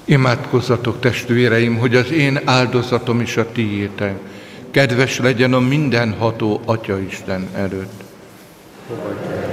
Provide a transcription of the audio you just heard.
Imádkozzatok, testvéreim, hogy az én áldozatom is a tiétek kedves legyen a mindenható Atyaisten előtt. Fogadj el